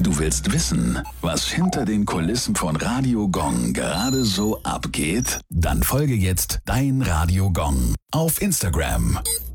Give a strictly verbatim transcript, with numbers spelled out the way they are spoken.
Du willst wissen, was hinter den Kulissen von Radio Gong gerade so abgeht? Dann folge jetzt Dein Radio Gong auf Instagram.